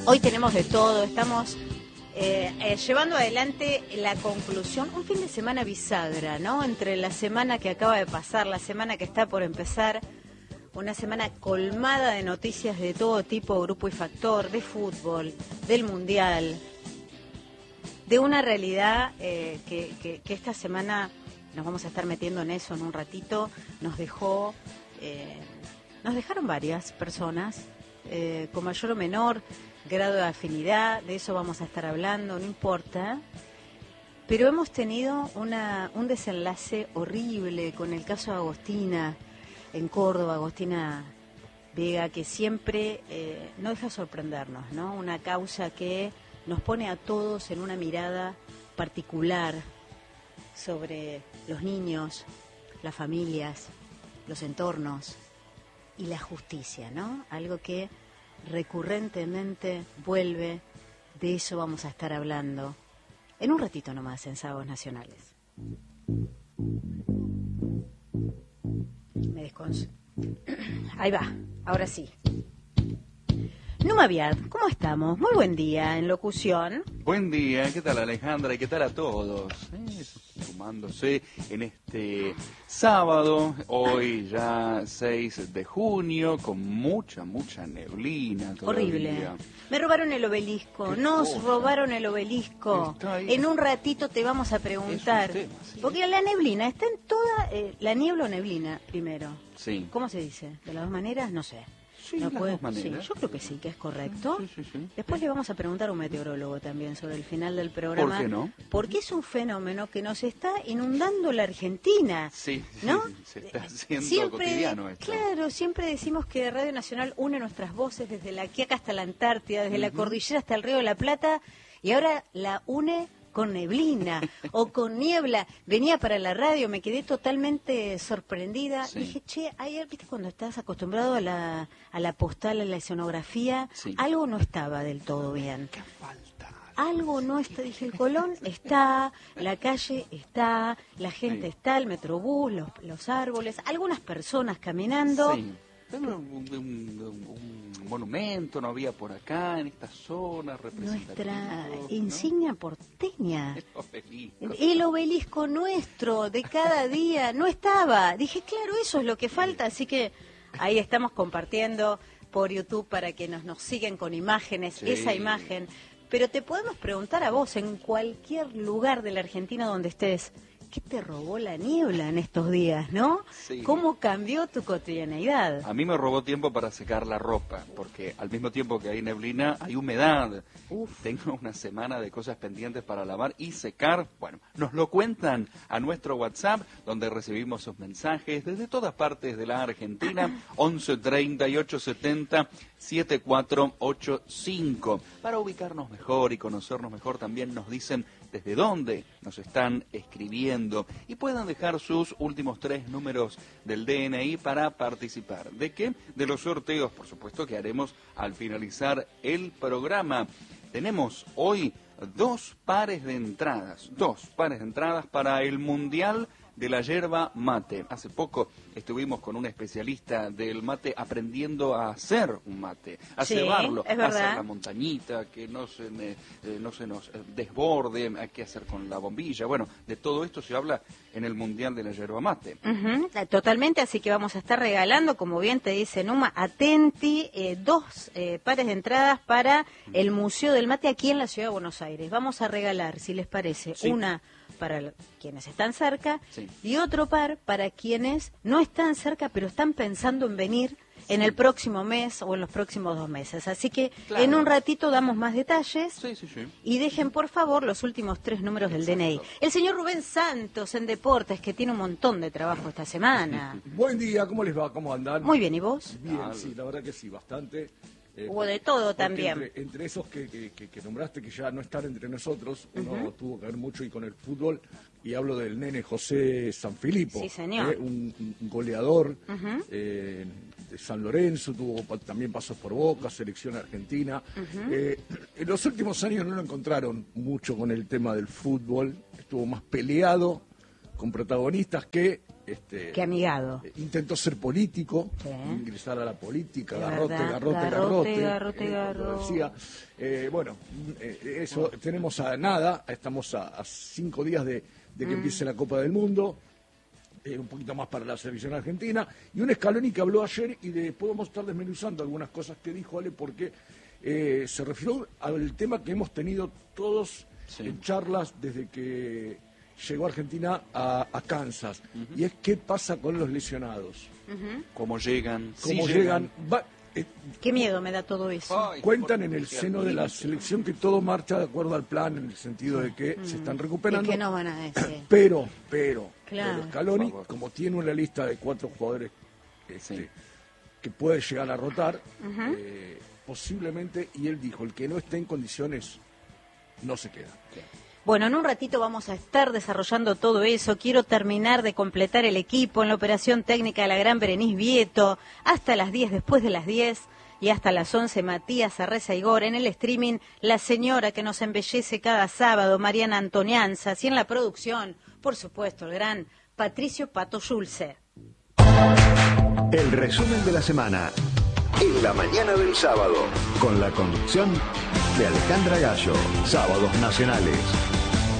Hoy tenemos de todo, estamos llevando adelante la conclusión, un fin de semana bisagra, ¿no? Entre la semana que acaba de pasar, la semana que está por empezar, una semana colmada de noticias de todo tipo, grupo y factor, de fútbol, del mundial, de una realidad que esta semana nos vamos a estar metiendo en eso en un ratito, nos dejaron varias personas, con mayor o menor grado de afinidad, de eso vamos a estar hablando, no importa, pero hemos tenido un desenlace horrible con el caso de Agostina en Córdoba, Agostina Vega, que siempre no deja sorprendernos, ¿no? Una causa que nos pone a todos en una mirada particular sobre los niños, las familias, los entornos y la justicia, ¿no? Algo que recurrentemente vuelve, de eso vamos a estar hablando en un ratito nomás en Sábados Nacionales. Ahí va, ahora sí. Numa Biard, ¿cómo estamos? Muy buen día en locución. Buen día, ¿qué tal Alejandra? ¿Y qué tal a todos? Sumándose en este sábado, hoy ya 6 de junio, con mucha neblina todavía. Horrible. Me robaron el obelisco, nos robaron el obelisco. En un ratito te vamos a preguntar. Tema, sí. Porque la neblina está en toda, la niebla o neblina, primero. Sí. ¿Cómo se dice? ¿De las dos maneras? No sé. Sí, No las puede, dos maneras. sí, yo creo que sí, que es correcto. Sí. Después le vamos a preguntar a un meteorólogo también sobre el final del programa. ¿Por qué no? Porque es un fenómeno que nos está inundando la Argentina. Sí, ¿no? Se está haciendo Siempre, cotidiano esto. claro, siempre decimos que Radio Nacional une nuestras voces desde la Quiaca hasta la Antártida, desde la cordillera hasta el Río de la Plata, y ahora la une con neblina o con niebla. Venía para la radio, me quedé totalmente sorprendida. Sí. Dije, che, ayer, viste, cuando estás acostumbrado a la postal, a la escenografía, Sí. algo no estaba del todo bien. ¿Qué falta? Algo no está, dije, el Colón está, la calle está, la gente Sí. está, el metrobús, los árboles, algunas personas caminando. Sí. Pero un monumento no había por acá, en esta zona representativa. Nuestra ¿no? insignia porteña. El obelisco. El obelisco nuestro de cada día no estaba. Dije, claro, eso es lo que falta, así que ahí estamos compartiendo por YouTube para que nos sigan con imágenes, Sí. esa imagen. Pero te podemos preguntar a vos, en cualquier lugar de la Argentina donde estés, ¿qué te robó la niebla en estos días, no? Sí. ¿Cómo cambió tu cotidianeidad? A mí me robó tiempo para secar la ropa, porque al mismo tiempo que hay neblina, hay humedad. Uf. Tengo una semana de cosas pendientes para lavar y secar. Bueno, nos lo cuentan a nuestro WhatsApp, donde recibimos sus mensajes desde todas partes de la Argentina, 11 38 70 7485. Para ubicarnos mejor y conocernos mejor, también nos dicen desde dónde nos están escribiendo y puedan dejar sus últimos 3 números del DNI para participar. ¿De qué? De los sorteos, por supuesto, que haremos al finalizar el programa. Tenemos hoy 2 pares de entradas para el Mundial de la yerba mate. Hace poco estuvimos con un especialista del mate aprendiendo a hacer un mate, a Sí, cebarlo, es a verdad. hacer la montañita, que no se nos desborde, hay que hacer con la bombilla. Bueno, de todo esto se habla en el Mundial de la yerba mate. Ujú, totalmente, así que vamos a estar regalando, como bien te dice Numa, atenti, 2 pares de entradas para el Museo del Mate aquí en la Ciudad de Buenos Aires. Vamos a regalar, si les parece, Sí. una para quienes están cerca Sí. y otro par para quienes no están cerca pero están pensando en venir en el próximo mes o en los próximos 2 meses. Así que Claro. en un ratito damos más detalles. Sí. Y dejen, por favor, los últimos 3 números del DNI. El señor Rubén Santos en Deportes, que tiene un montón de trabajo esta semana. Buen día, ¿cómo les va? ¿Cómo andan? Muy bien, ¿y vos? Bien, sí, la verdad que sí, bastante. Hubo de todo porque también. Entre esos que nombraste, que ya no están entre nosotros, uno tuvo que ver mucho y con el fútbol, y hablo del nene José Sanfilippo. Sí, señor. Un goleador de San Lorenzo, también pasos por Boca, selección argentina. En los últimos años no lo encontraron mucho con el tema del fútbol, estuvo más peleado con protagonistas que Qué amigado. Intentó ser político, Sí. ingresar a la política, Es garrote, verdad. garrote. Garrote. Decía, eso, tenemos a nada, estamos a 5 días de que empiece la Copa del Mundo, un poquito más para la selección argentina, y un Scaloni que habló ayer, y después vamos a estar desmenuzando algunas cosas que dijo Ale, porque se refirió al tema que hemos tenido todos en charlas desde que llegó Argentina a Kansas, y es qué pasa con los lesionados. ¿Cómo llegan? Cómo Sí llegan. Qué miedo me da todo eso. Ay, Cuentan en el seno de la selección que todo marcha de acuerdo al plan, en el sentido de que se están ¿Y recuperando. qué nos van a decir? Pero Claro. Scaloni, Por favor. como tiene una lista de 4 jugadores Sí. que puede llegar a rotar, posiblemente, y él dijo, el que no esté en condiciones no se queda. Bueno, en un ratito vamos a estar desarrollando todo eso. Quiero terminar de completar el equipo en la operación técnica de la gran Berenice Vieto. Hasta las 10, después de las 10 y hasta las 11, Matías Arreza Igor. En el streaming, la señora que nos embellece cada sábado, Mariana Antonianzas. Y en la producción, por supuesto, el gran Patricio Pato Schulze. El resumen de la semana en la mañana del sábado, con la conducción de Alejandra Gallo. Sábados Nacionales.